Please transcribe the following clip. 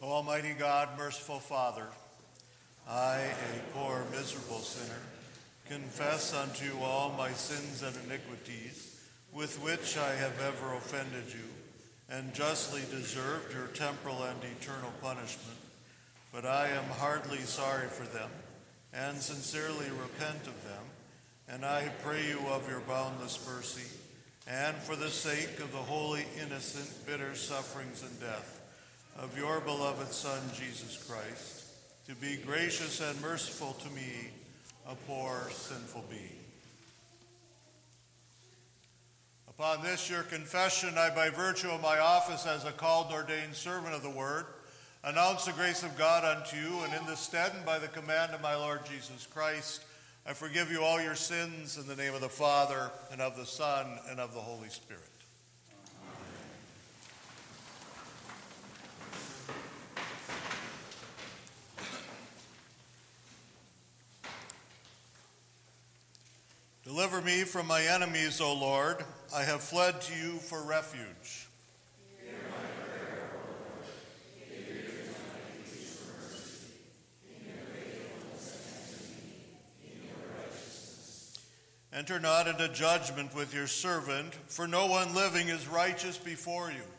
O Almighty God, merciful Father, I, a poor, miserable sinner, confess unto you all my sins and iniquities, with which I have ever offended you, and justly deserved your temporal and eternal punishment. But I am heartily sorry for them, and sincerely repent of them, and I pray you of your boundless mercy, and for the sake of the holy, innocent, bitter sufferings and death of your beloved Son, Jesus Christ, to be gracious and merciful to me, a poor, sinful being. Upon this, your confession, I, by virtue of my office as a called and ordained servant of the Word, announce the grace of God unto you, and in this stead and by the command of my Lord Jesus Christ, I forgive you all your sins in the name of the Father, and of the Son, and of the Holy Spirit. Deliver me from my enemies, O Lord. I have fled to you for refuge. Hear my prayer, O Lord. Give ear to my pleas for mercy. In your faithfulness unto me, in your righteousness. Enter not into judgment with your servant, for no one living is righteous before you.